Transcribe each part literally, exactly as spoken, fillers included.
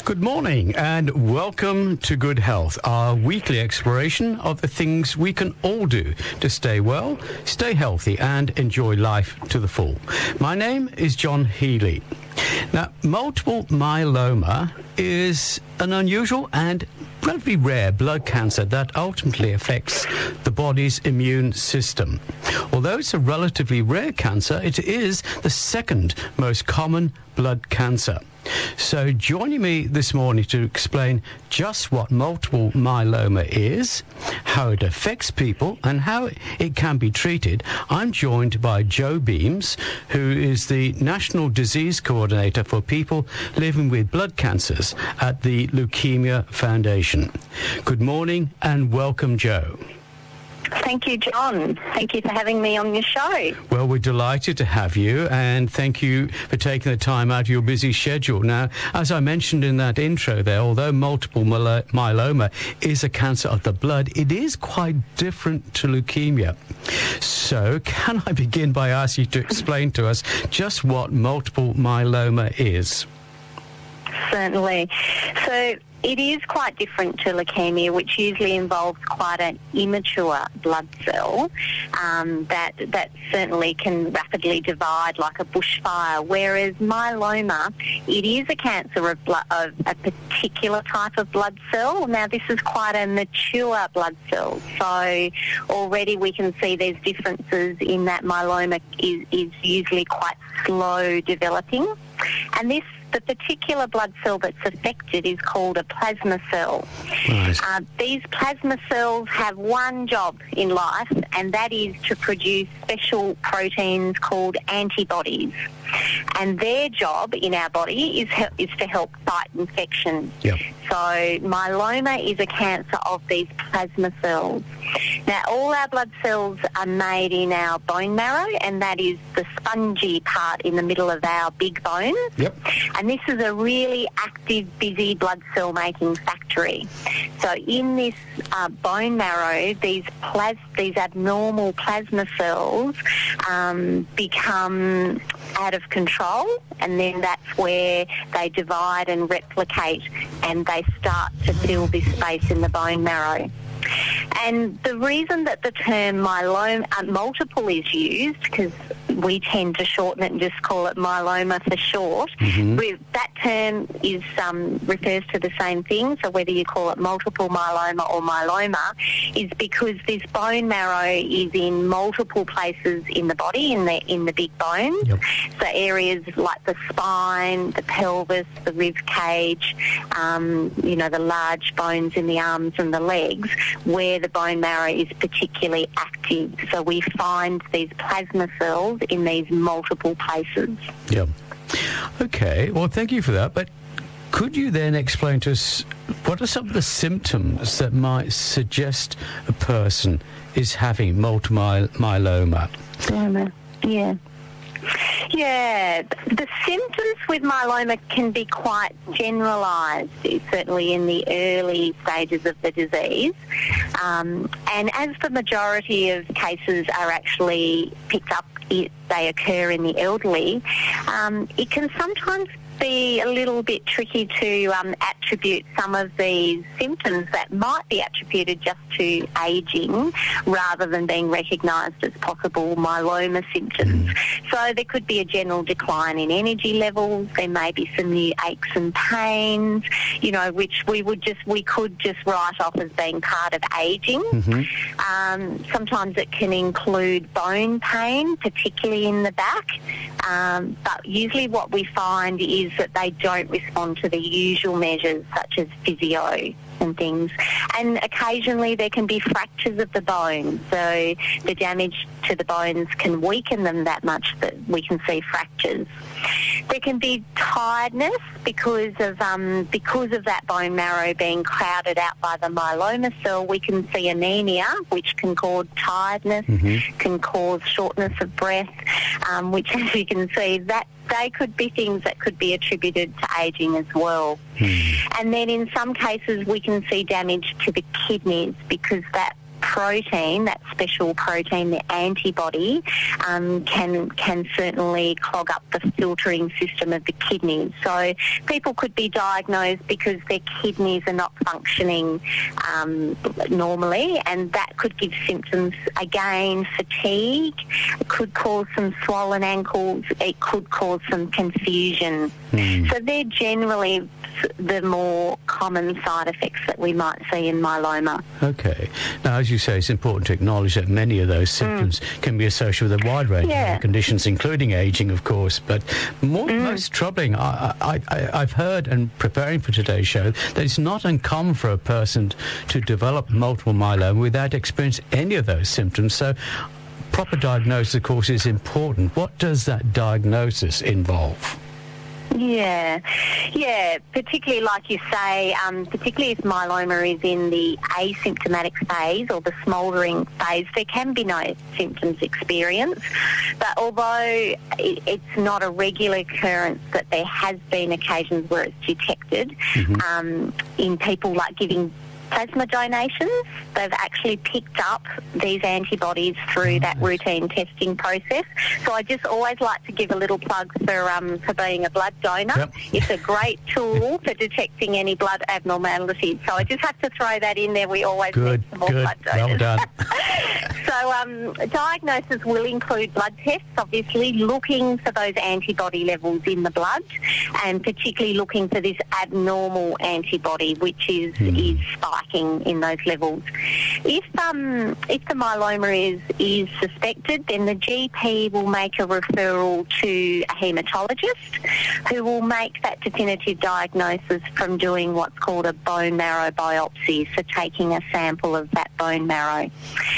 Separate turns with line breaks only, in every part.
Good morning and welcome to Good Health, our weekly exploration of the things we can all do to stay well, stay healthy and enjoy life to the full. My name is John Healy. Now, multiple myeloma is an unusual and relatively rare blood cancer that ultimately affects the body's immune system. Although it's a relatively rare cancer, it is the second most common blood cancer. So joining me this morning to explain just what multiple myeloma is, how it affects people, and how it can be treated, I'm joined by Joe Beams, who is the National Disease Coordinator for people living with blood cancers at the Leukemia Foundation. Good morning and welcome, Joe.
Thank you, John. Thank you for having me on your show.
Well, we're delighted to have you, and thank you for taking the time out of your busy schedule. Now, as I mentioned in that intro there, although multiple myeloma is a cancer of the blood, it is quite different to leukemia. So, can I begin by asking you to explain to us just what multiple myeloma is?
Certainly. So, it is quite different to leukemia, which usually involves quite an immature blood cell um, that that certainly can rapidly divide like a bushfire, whereas myeloma, it is a cancer of, blood, of a particular type of blood cell. Now, this is quite a mature blood cell, so already we can see there's differences in that myeloma is, is usually quite slow developing. And this The particular blood cell that's affected is called a plasma cell.
Right.
Uh, these plasma cells have one job in life, and that is to produce special proteins called antibodies. And their job in our body is he- is to help fight infection.
Yep.
So myeloma is a cancer of these plasma cells. Now, all our blood cells are made in our bone marrow, and that is the spongy part in the middle of our big bones.
Yep.
And this is a really active, busy blood cell making factory. So in this uh, bone marrow, these plas- these abnormal plasma cells um, become out of control, and then that's where they divide and replicate, and they start to fill this space in the bone marrow. And the reason that the term myeloma uh, multiple is used, because we tend to shorten it and just call it myeloma for short,
mm-hmm.
with, that term is um, refers to the same thing. So whether you call it multiple myeloma or myeloma, is because this bone marrow is in multiple places in the body, in the in the big bone.
Yep.
So areas like the spine, the pelvis, the rib cage, um, you know, the large bones in the arms and the legs, where the bone marrow is particularly active. So we find these plasma cells in these multiple places.
Yeah. Okay. Well, thank you for that. But could you then explain to us what are some of the symptoms that might suggest a person is having multiple myeloma?
Yeah. Yeah, the symptoms with myeloma can be quite generalised, certainly in the early stages of the disease. Um, and as the majority of cases are actually picked up, it, they occur in the elderly, um, it can sometimes be a little bit tricky to um, attribute some of these symptoms that might be attributed just to ageing rather than being recognised as possible myeloma symptoms. So there could be a general decline in energy levels, there may be some new aches and pains, you know, which we would just, we could just write off as being part of ageing.
Mm-hmm.
Um, sometimes it can include bone pain, particularly in the back, um, but usually what we find is that they don't respond to the usual measures such as physio and things. And occasionally there can be fractures of the bone, so the damage to the bones can weaken them that much that we can see fractures. There can be tiredness because of um, because of that bone marrow being crowded out by the myeloma cell. We can see anemia, which can cause tiredness, mm-hmm. can cause shortness of breath, um, which, as you can see, that they could be things that could be attributed to ageing as well. Mm. And then in some cases we can see damage to the kidneys because that protein, that special protein, the antibody, um, can can certainly clog up the filtering system of the kidneys. So people could be diagnosed because their kidneys are not functioning um, normally, and that could give symptoms, again, fatigue. It could cause some swollen ankles. It could cause some confusion. Mm. So they're generally the more common side effects that we might see in myeloma.
Okay. Now, as you say, it's important to acknowledge that many of those symptoms mm. can be associated with a wide range yeah. of conditions, including aging, of course. But more, mm. most troubling, I, I, I, I've heard, and preparing for today's show, that it's not uncommon for a person to develop multiple myeloma without experiencing any of those symptoms. So proper diagnosis, of course, is important. What does that diagnosis involve?
Yeah, yeah, particularly like you say, um, particularly if myeloma is in the asymptomatic phase or the smouldering phase, there can be no symptoms experienced. But although it, it's not a regular occurrence, that there has been occasions where it's detected mm-hmm. um, in people like giving plasma donations. They've actually picked up these antibodies through that routine testing process. So I just always like to give a little plug for um, for being a blood donor. Yep. It's a great tool for detecting any blood abnormalities. So I just have to throw that in there. We always
good,
need some more
good.
blood donors.
Well done.
So um, diagnosis will include blood tests, obviously, looking for those antibody levels in the blood, and particularly looking for this abnormal antibody, which is, mm. is spiking in those levels. If um, if the myeloma is, is suspected, then the G P will make a referral to a haematologist who will make that definitive diagnosis from doing what's called a bone marrow biopsy, so taking a sample of that bone marrow.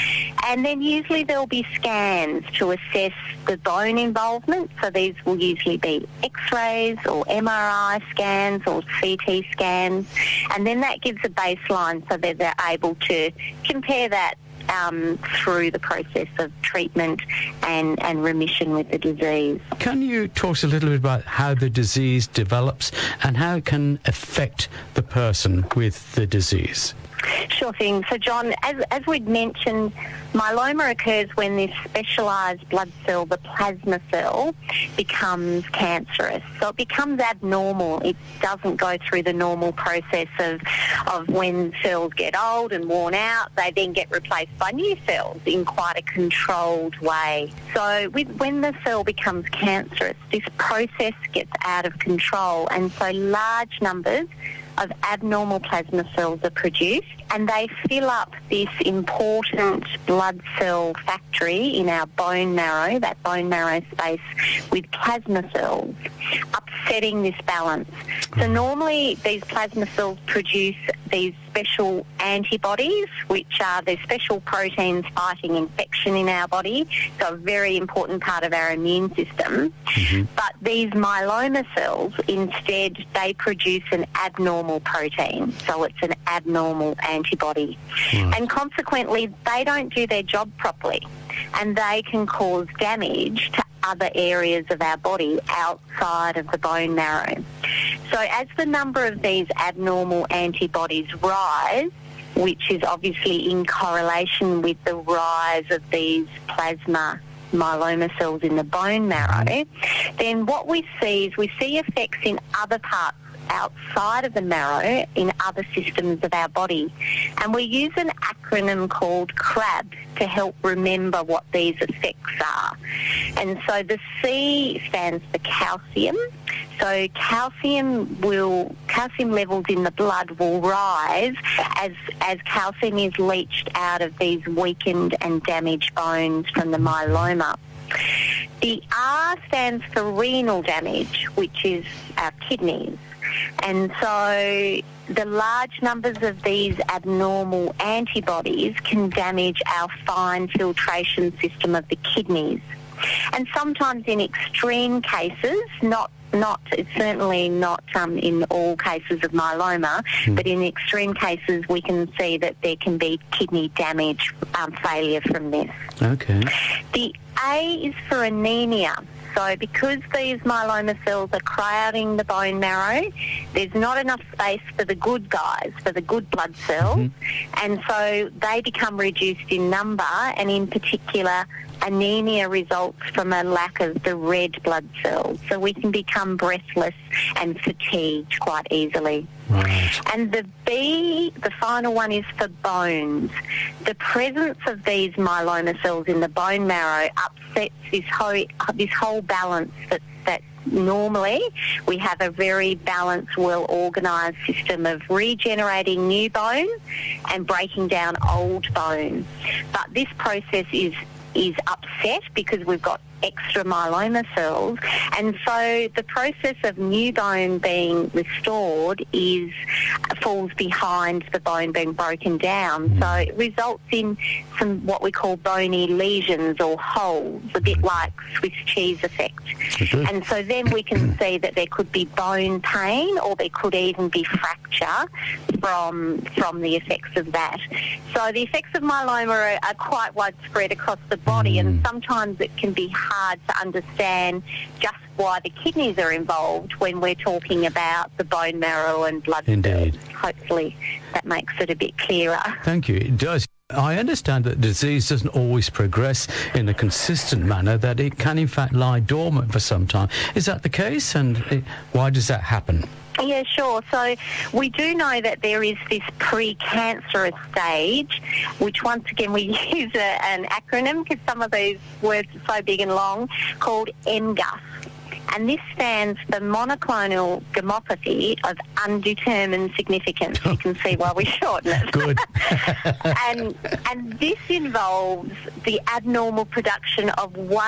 And then usually there will be scans to assess the bone involvement. So these will usually be X-rays or M R I scans or C T scans. And then that gives a baseline so that they're able to compare that um, through the process of treatment and, and remission with the disease.
Can you talk a little bit about how the disease develops and how it can affect the person with the disease?
Sure thing. So, John, as, as we'd mentioned, myeloma occurs when this specialised blood cell, the plasma cell, becomes cancerous. So it becomes abnormal. It doesn't go through the normal process of, of when cells get old and worn out, they then get replaced by new cells in quite a controlled way. So with, when the cell becomes cancerous, this process gets out of control, and so large numbers of abnormal plasma cells are produced, and they fill up this important blood cell factory in our bone marrow, that bone marrow space, with plasma cells, upsetting this balance. So normally these plasma cells produce these special antibodies, which are the special proteins fighting infection in our body, so a very important part of our immune system. Mm-hmm. But these myeloma cells, instead, they produce an abnormal protein, so it's an abnormal antibody. Mm. And consequently, they don't do their job properly, and they can cause damage to other areas of our body outside of the bone marrow. So as the number of these abnormal antibodies rise, which is obviously in correlation with the rise of these plasma myeloma cells in the bone marrow, then what we see is we see effects in other parts outside of the marrow in other systems of our body. And we use an acronym called CRAB to help remember what these effects are. And so the C stands for calcium. So calcium will calcium levels in the blood will rise as as calcium is leached out of these weakened and damaged bones from the myeloma. The R stands for renal damage, which is our kidneys. And so the large numbers of these abnormal antibodies can damage our fine filtration system of the kidneys. And sometimes in extreme cases, not not it's certainly not um, in all cases of myeloma, mm. but in extreme cases we can see that there can be kidney damage, um, failure from this.
Okay.
The A is for anemia. So because these myeloma cells are crowding the bone marrow, there's not enough space for the good guys, for the good blood cells, mm-hmm. and so they become reduced in number, and in particular, anemia results from a lack of the red blood cells. So we can become breathless and fatigued quite easily.
Right.
And the B, the final one, is for bones. The presence of these myeloma cells in the bone marrow upsets this whole, this whole balance that, that normally we have a very balanced, well-organised system of regenerating new bone and breaking down old bone. But this process is is upset because we've got extra myeloma cells, and so the process of new bone being restored is falls behind the bone being broken down. So it results in some what we call bony lesions or holes, a bit like Swiss cheese effect.
Okay.
And so then we can see that there could be bone pain, or there could even be fracture from from the effects of that. So the effects of myeloma are, are quite widespread across the body, mm. and sometimes it can be hard to understand just why the kidneys are involved when we're talking about the bone marrow and blood cells.
Indeed.
Hopefully that makes it a bit clearer.
Thank you. It does. I understand that disease doesn't always progress in a consistent manner, that it can in fact lie dormant for some time. Is that the case, and it, why does that happen?
Yeah, sure. So we do know that there is this pre-cancerous stage, which once again we use a, an acronym because some of these words are so big and long, called M G U S. And this stands for monoclonal gammopathy of undetermined significance. You can see why we shorten it.
Good.
and and this involves the abnormal production of one